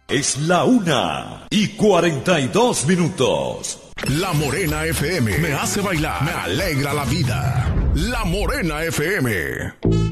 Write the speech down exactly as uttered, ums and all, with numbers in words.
Es la una y cuarenta y dos minutos. La Morena F M me hace bailar, me alegra la vida. La Morena F M.